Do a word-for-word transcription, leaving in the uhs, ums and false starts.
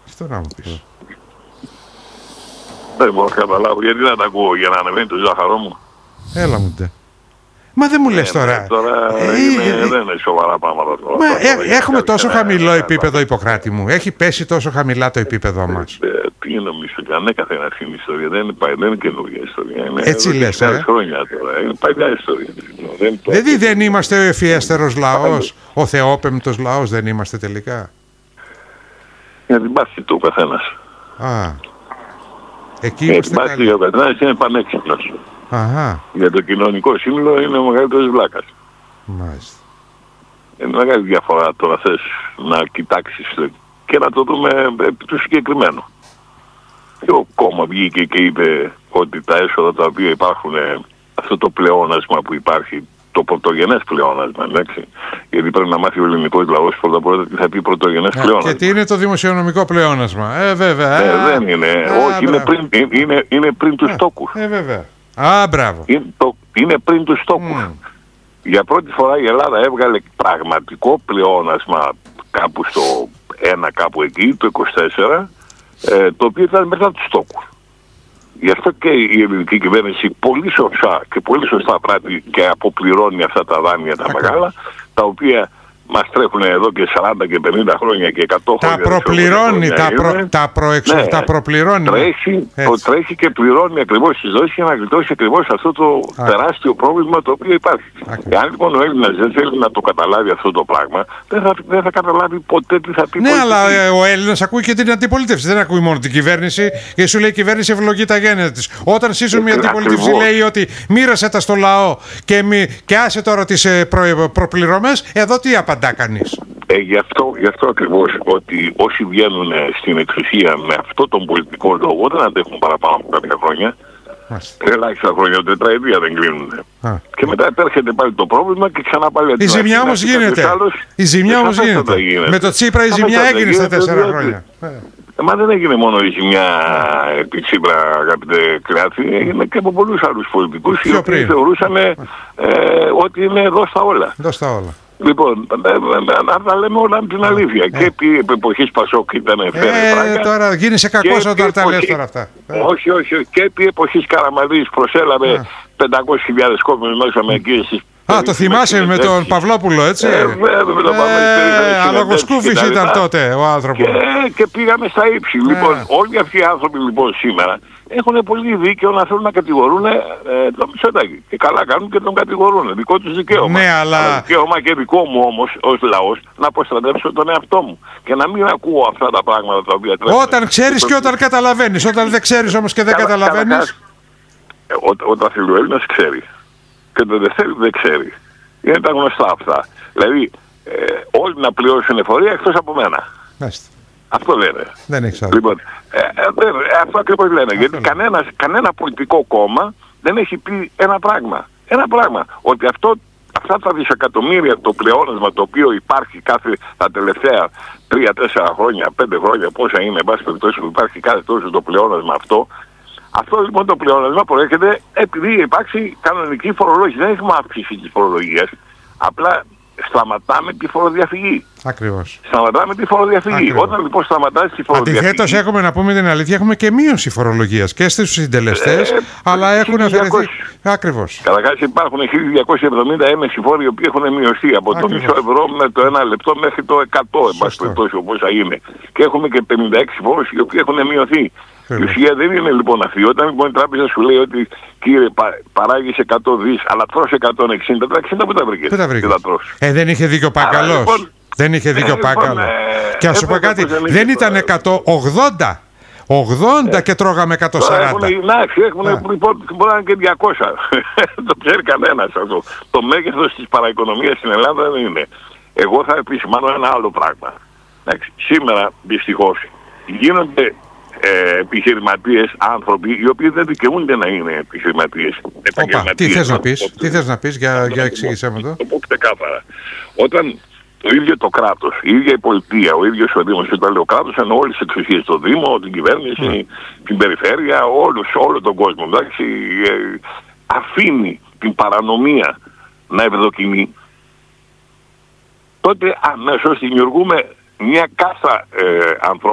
Αυτό να μου πεις. Δεν μπορώ να καταλάβω γιατί να τα ακούω για να ανεβαίνει το ζάχαρό μου. Έλα μου ντε. Μα δεν μου λες ε, τώρα. Ναι, τώρα ε, είναι, ε, δεν είναι σοβαρά πράγματα. Τώρα, μα, τώρα, ε, έχουμε τόσο χαμηλό ε, επίπεδο, Ιπποκράτη μου. Έχει πέσει τόσο χαμηλά το επίπεδο μας. Ε, τι νομίζω, ανέκαθεν αρχήν η ιστορία. Δεν είναι, δεν είναι καινούργια ιστορία. Είναι Έτσι λες, ε. χρόνια τώρα. Είναι παλιά ιστορία. Δεν, δηλαδή δεν είμαστε ο ευφιέστερος λαός, ο θεόπεμπτος λαός δεν είμαστε τελικά. Για την πάθη του ο καθένας. Α, εκεί Για είμαστε την πάθη του ο καθένας είναι πανέξυπνος. Αχα. Για το κοινωνικό σύνολο είναι ο μεγαλύτερος βλάκας. Μάλιστα. Είναι μεγάλη διαφορά τώρα θες να κοιτάξεις και να το δούμε επί του συγκεκριμένου. Ποιο κόμμα βγήκε και είπε ότι τα έσοδα τα οποία υπάρχουν, αυτό το πλεόνασμα που υπάρχει, το πρωτογενές πλεόνασμα, εντάξει. Γιατί πρέπει να μάθει ο ελληνικός λαός πρώτα απ' όλα τι θα πει πρωτογενές πλεόνασμα. Και τι είναι το δημοσιονομικό πλεόνασμα. Ε, βέβαια. Ε, α, δεν είναι. Α, όχι, είναι πριν, είναι, είναι πριν τους τόκους. Ε, βέβαια. Α, μπράβο. Είναι, το, είναι πριν τους τόκους. Mm. Για πρώτη φορά η Ελλάδα έβγαλε πραγματικό πλεόνασμα κάπου στο ένα, κάπου εκεί, το είκοσι τέσσερα, ε, το οποίο ήταν μετά τους τόκους. Γι' αυτό και η ελληνική κυβέρνηση πολύ σωστά και πολύ σωστά πράττει και αποπληρώνει αυτά τα δάνεια τα μεγάλα, τα οποία μας τρέχουν εδώ και σαράντα και πενήντα χρόνια και εκατό τα χρόνια. Προπληρώνει, τα, προ, τα, προεξο, ναι, τα προπληρώνει. Τρέχει, το τρέχει και πληρώνει ακριβώς τις δόσεις για να γλιτώσει ακριβώς αυτό το Α. τεράστιο πρόβλημα το οποίο υπάρχει. Εάν λοιπόν ο Έλληνας δεν θέλει να το καταλάβει αυτό το πράγμα, δεν θα, δεν θα καταλάβει ποτέ τι θα πει. Ναι, αλλά ε, ο Έλληνας ακούει και την αντιπολίτευση. Δεν ακούει μόνο την κυβέρνηση και σου λέει η κυβέρνηση ευλογεί τα γένεια της. Όταν σύσσουν μια αντιπολίτευση λέει ότι μοίρασε τα στο λαό και, μη, και άσε τώρα τις ε, προ, προπληρωμές, εδώ τι απαντά κανείς. Ε, γι' αυτό, γι' αυτό ακριβώς ότι όσοι βγαίνουν στην εξουσία με αυτό τον πολιτικό λόγο δεν αντέχουν παραπάνω από κάποια χρόνια. Ελάχιστα χρόνια, τετραετία δεν κλείνουν. Α. Και μετά επέρχεται πάλι το πρόβλημα και ξανά πάλι. Η ζημιά όμως γίνεται. Άλλος, η ζημιά όμως γίνεται. γίνεται. Με το Τσίπρα η ζημιά έγινε στα τέσσερα διότι... χρόνια. Ε, μα δεν έγινε μόνο η ζημιά επί Τσίπρα, αγαπητέ Κράτη, έγινε και από πολλούς άλλους πολιτικούς οι οποίοι θεωρούσαν ε, ότι είναι εδώ στα όλα. Εδώ στα όλα. Λοιπόν, να τα λέμε όλα με την αλήθεια. Ε. Και επί εποχής Πασόκ ήταν φέρε ε, τώρα γίνεσαι κακός όταν τα λες τώρα αυτά. Όχι, όχι, όχι. Και επί εποχής Καραμανλής προσέλαβε ε. πεντακόσιες χιλιάδες κόσμους μέσα με εκεί στις... Α, το θυμάσαι με τον Παυλόπουλο, έτσι. Ε, βέβαια, με τον Παυλόπουλο. Αλογοσκούφης ήταν τότε ο άνθρωπος. Και, και πήγαμε στα ύψη. Ε. Λοιπόν, όλοι αυτοί οι άνθρωποι λοιπόν σήμερα έχουν πολύ δίκαιο να θέλουν να κατηγορούν ε, το Μητσοτάκη. Και καλά κάνουν και τον κατηγορούν. Δικό τους δικαίωμα. Ναι, αλλά... αλλά δικαίωμα και δικό μου όμως ως λαός να αποστρατεύσω τον εαυτό μου. Και να μην ακούω αυτά τα πράγματα τα οποία τρέχουν. Όταν ξέρεις και όταν καταλαβαίνεις. Όταν δεν ξέρεις όμως και δεν καλά, καταλαβαίνεις. Ε, ό, όταν θέλει ο Έλληνας ξέρει. Και όταν δεν θέλει δεν ξέρει. Είναι τα γνωστά αυτά. Δηλαδή ε, όλοι να πληρώσουν εφορία εκτός από μένα. Μάλιστα. Αυτό λένε. Δεν έχει άλλο. Λοιπόν, ε, ε, ε, αυτό ακριβώς λένε. Αυτό γιατί κανένας, κανένα πολιτικό κόμμα δεν έχει πει ένα πράγμα. Ένα πράγμα. Ότι αυτό, αυτά τα δισεκατομμύρια, το πλεόνασμα το οποίο υπάρχει κάθε τα τελευταία τρία τέσσερα χρόνια, πέντε χρόνια, πόσα είναι, εν πάση περιπτώσει που υπάρχει κάθε τόσο το πλεόνασμα αυτό. Αυτό λοιπόν το πλεόνασμα προέρχεται επειδή υπάρξει κανονική φορολόγηση. Δεν έχουμε αύξηση της φορολογίας. Απλά σταματάμε τη φοροδιαφυγή. Ακριβώς. Σταματάμε τη φοροδιαφυγή. Ακριβώς. Όταν λοιπόν σταματάς τη φοροδιαφυγή. Αντιθέτως, έχουμε να πούμε την αλήθεια, έχουμε και μείωση φορολογίας και στους συντελεστές, ε, αλλά έχουν αφαιρεθεί. Ακριβώς. Καταρχάς υπάρχουν χίλια διακόσια εβδομήντα έμεση φόροι οι οποίοι έχουν μειωθεί από Ακριβώς. το μισό ευρώ με το ένα λεπτό μέχρι το εκατό, εν πάση περιπτώσει, όπως θα είναι. Και έχουμε και πενήντα έξι φόρους οι οποίοι έχουν μειωθεί. Η ουσία δεν είναι λοιπόν αυτή. Όταν λοιπόν η τράπεζα σου λέει ότι κύριε πα, παράγεις εκατό δις αλλά τρως εκατόν εξήντα, τα εξήντα που τα βρήκες. Πού τα βρήκες. Ε, δεν είχε δίκιο Πακαλός. Λοιπόν, δεν είχε δίκιο ε, Πακαλός. Λοιπόν, ε, και να σου πω κάτι, δεν ήταν εκατόν ογδόντα. ογδόντα ε, και τρώγαμε εκατόν σαράντα. Εντάξει, έχουν λοιπόν, μπορεί να είναι και διακόσια. Το ξέρει κανένας αυτό. Το μέγεθος της παραοικονομίας στην Ελλάδα δεν είναι. Εγώ θα επισημάνω ένα άλλο πράγμα. Εντάξει, σήμερα δυστυχώς γίνονται Ε, επιχειρηματίες, άνθρωποι οι οποίοι δεν δικαιούνται να είναι επιχειρηματίες. Οπα, τι θες να πεις, τι θες να πεις, για, για εξήγησέ μου το. Το πω ξεκάθαρα. Όταν το ίδιο το κράτος, η ίδια η πολιτεία, ο ίδιος ο Δήμος, όταν λέω κράτος, εννοώ όλες τις εξουσίες, το Δήμο, την κυβέρνηση, mm. την περιφέρεια, όλους, όλο τον κόσμο, εντάξει, ε, αφήνει την παρανομία να ευδοκιμεί, τότε αμέσως δημιουργούμε μια κάστα ε, ανθρώπων